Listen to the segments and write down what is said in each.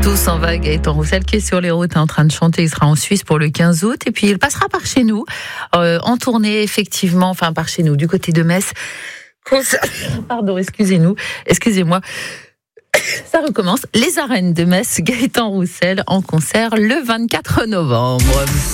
Tous en vague, Gaëtan Roussel qui est sur les routes en train de chanter. Il sera en Suisse pour le 15 août et puis il passera par chez nous en tournée effectivement, enfin par chez nous du côté de Metz. Pardon, excusez-moi. Ça recommence. Les arènes de Metz, Gaëtan Roussel en concert le 24 novembre.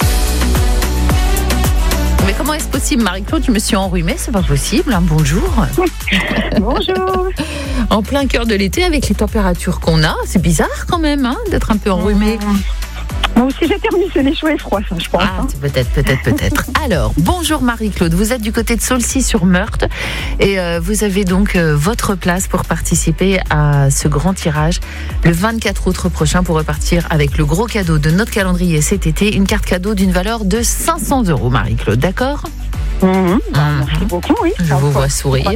Mais comment est-ce possible, Marie-Claude? Je me suis enrhumée, c'est pas possible. Hein, bonjour. Bonjour. En plein cœur de l'été, avec les températures qu'on a, c'est bizarre quand même d'être un peu enrhumée. Moi aussi j'éternue, c'est les chaud et froid, ça, je pense. Peut-être. Alors, bonjour Marie-Claude, vous êtes du côté de Saulcy-sur-Meurthe et vous avez donc votre place pour participer à ce grand tirage le 24 août prochain pour repartir avec le gros cadeau de notre calendrier cet été, une carte cadeau d'une valeur de 500 €, Marie-Claude, d'accord ? Merci beaucoup, oui. Je vous vois sourire.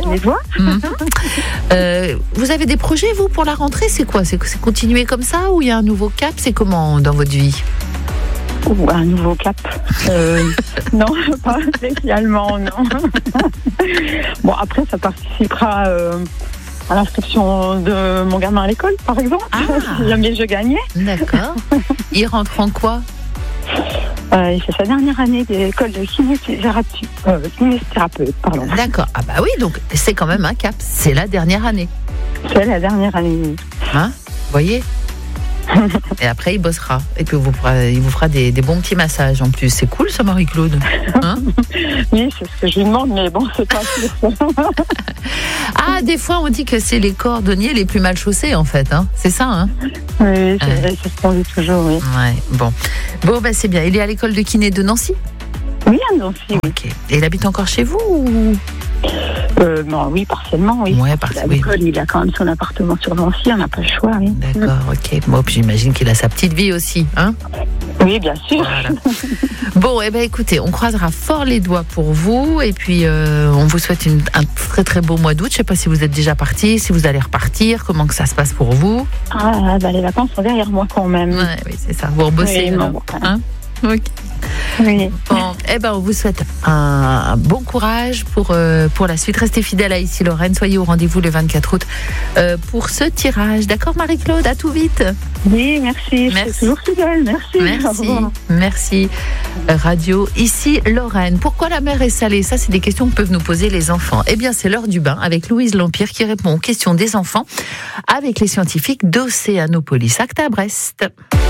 Vous avez des projets, vous, pour la rentrée? C'est quoi? C'est continuer comme ça ou il y a un nouveau cap? C'est comment dans votre vie? Un nouveau cap. Non, pas spécialement, non. Bon, après, ça participera à l'inscription de mon gamin à l'école, par exemple. Si jamais je gagnais. D'accord. Il rentre en quoi? Il fait sa dernière année d'école de kinésithérapeute. D'accord. Ah bah oui, donc c'est quand même un cap. C'est la dernière année. C'est la dernière année. Hein? Vous voyez? Et après, il bossera. Et puis, il vous fera des bons petits massages en plus. C'est cool, ça, Marie-Claude. Hein? Oui, c'est ce que je lui demande, mais bon, c'est pas sûr. Des fois, on dit que c'est les cordonniers les plus mal chaussés, en fait. Hein? C'est ça, hein? Oui, c'est vrai, c'est ce qu'on dit toujours, oui. Ouais, bon, c'est bien. Il est à l'école de kiné de Nancy? Oui, à Nancy, oui. Ok. Et il habite encore chez vous ou... Non, oui, partiellement, oui. Ouais, à l'école, il a quand même son appartement sur Nancy, on n'a pas le choix, oui. D'accord, ok. Bon, puis j'imagine qu'il a sa petite vie aussi, hein? Oui, bien sûr. Voilà. Bon, écoutez, on croisera fort les doigts pour vous, et puis on vous souhaite un très très beau mois d'août. Je ne sais pas si vous êtes déjà parti, si vous allez repartir, comment que ça se passe pour vous? Les vacances sont derrière moi quand même. Ouais, oui, c'est ça. Vous rebossez, hein? Ok. Oui. Bon, on vous souhaite un bon courage pour la suite. Restez fidèles à Ici Lorraine. Soyez au rendez-vous le 24 août pour ce tirage. D'accord, Marie-Claude? À tout vite. Oui, merci. Je suis toujours fidèle. Merci. Radio Ici Lorraine. Pourquoi la mer est salée? Ça, c'est des questions que peuvent nous poser les enfants. Eh bien, c'est l'heure du bain avec Louise Lampire qui répond aux questions des enfants avec les scientifiques d'Océanopolis Acta Brest.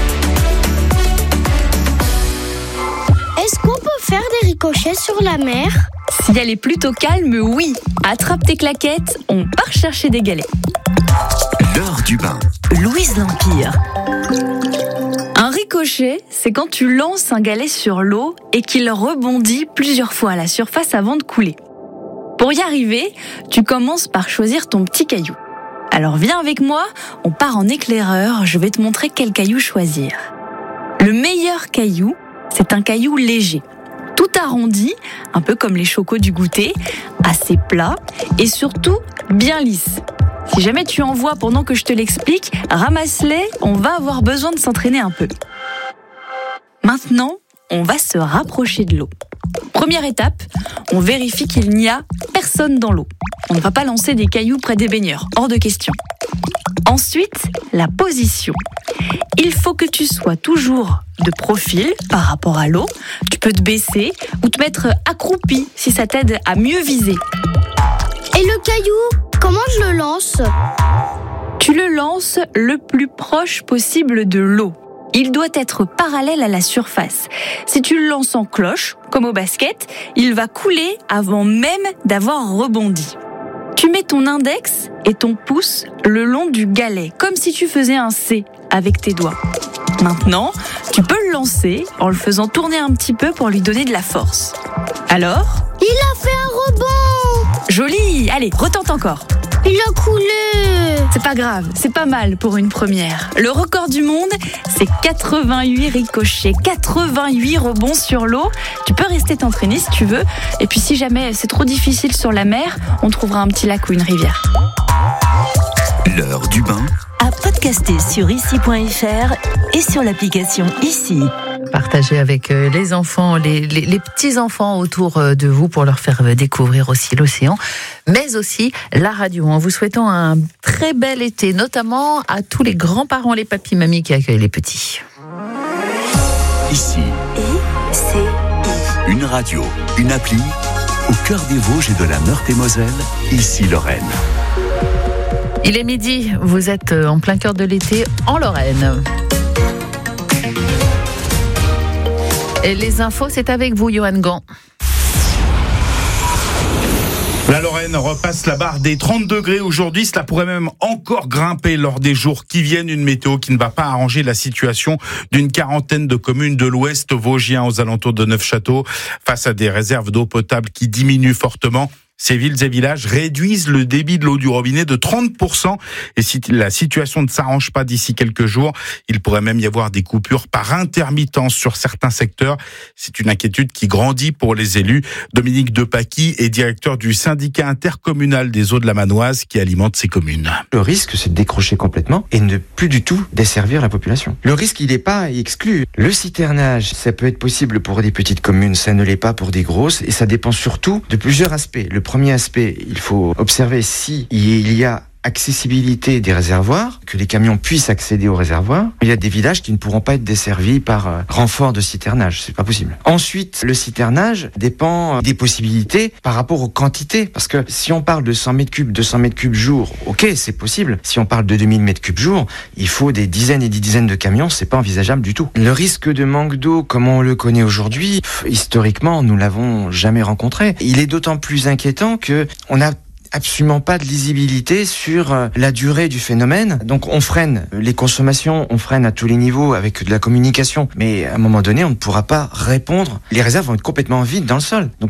Est-ce qu'on peut faire des ricochets sur la mer? Si elle est plutôt calme, oui. Attrape tes claquettes, on part chercher des galets. L'heure du bain. Louise Lampire. Un ricochet, c'est quand tu lances un galet sur l'eau et qu'il rebondit plusieurs fois à la surface avant de couler. Pour y arriver, tu commences par choisir ton petit caillou. Alors viens avec moi, on part en éclaireur, je vais te montrer quel caillou choisir. Le meilleur caillou, c'est un caillou léger, tout arrondi, un peu comme les chocos du goûter, assez plat et surtout bien lisse. Si jamais tu en vois pendant que je te l'explique, ramasse-les, on va avoir besoin de s'entraîner un peu. Maintenant, on va se rapprocher de l'eau. Première étape, on vérifie qu'il n'y a personne dans l'eau. On ne va pas lancer des cailloux près des baigneurs, hors de question. Ensuite, la position. Il faut que tu sois toujours de profil par rapport à l'eau. Tu peux te baisser ou te mettre accroupi si ça t'aide à mieux viser. Et le caillou, comment je le lance? Tu le lances le plus proche possible de l'eau. Il doit être parallèle à la surface. Si tu le lances en cloche, comme au basket, il va couler avant même d'avoir rebondi. Tu mets ton index et ton pouce le long du galet, comme si tu faisais un C avec tes doigts. Maintenant, tu peux le lancer en le faisant tourner un petit peu pour lui donner de la force. Alors? Il a fait un rebond! Joli! Allez, retente encore. Il a coulé! C'est pas grave, c'est pas mal pour une première. Le record du monde, c'est 88 ricochets, 88 rebonds sur l'eau. Tu peux rester t'entraîner si tu veux. Et puis si jamais c'est trop difficile sur la mer, on trouvera un petit lac ou une rivière. L'heure du bain. À podcaster sur ici.fr et sur l'application Ici. Partagez avec les enfants, les petits-enfants autour de vous pour leur faire découvrir aussi l'océan, mais aussi la radio. En vous souhaitant un très bel été, notamment à tous les grands-parents, les papis-mamies qui accueillent les petits. Ici, une radio, une appli, au cœur des Vosges et de la Meurthe-et-Moselle, ici Lorraine. Il est midi, vous êtes en plein cœur de l'été en Lorraine. Et les infos, c'est avec vous, Johan Gant. La Lorraine repasse la barre des 30 degrés aujourd'hui. Cela pourrait même encore grimper lors des jours qui viennent. Une météo qui ne va pas arranger la situation d'une quarantaine de communes de l'ouest vosgien aux alentours de Neufchâteau face à des réserves d'eau potable qui diminuent fortement. Ces villes et villages réduisent le débit de l'eau du robinet de 30%. Et si la situation ne s'arrange pas d'ici quelques jours, il pourrait même y avoir des coupures par intermittence sur certains secteurs. C'est une inquiétude qui grandit pour les élus. Dominique Depaky est directeur du syndicat intercommunal des eaux de la Manoise qui alimente ces communes. Le risque, c'est de décrocher complètement et ne plus du tout desservir la population. Le risque, il n'est pas exclu. Le citernage, ça peut être possible pour des petites communes, ça ne l'est pas pour des grosses, et ça dépend surtout de plusieurs aspects. Le premier aspect, il faut observer si il y a accessibilité des réservoirs, que les camions puissent accéder aux réservoirs. Il y a des villages qui ne pourront pas être desservis par renfort de citernage, c'est pas possible. Ensuite, le citernage dépend des possibilités par rapport aux quantités, parce que si on parle de 100 mètres cubes, 200 mètres cubes jour, ok, c'est possible. Si on parle de 2000 mètres cubes jour, il faut des dizaines et des dizaines de camions, c'est pas envisageable du tout. Le risque de manque d'eau, comme on le connaît aujourd'hui, historiquement, nous l'avons jamais rencontré. Il est d'autant plus inquiétant que on a absolument pas de lisibilité sur la durée du phénomène. Donc on freine les consommations, on freine à tous les niveaux avec de la communication. Mais à un moment donné, on ne pourra pas répondre. Les réserves vont être complètement vides dans le sol. Donc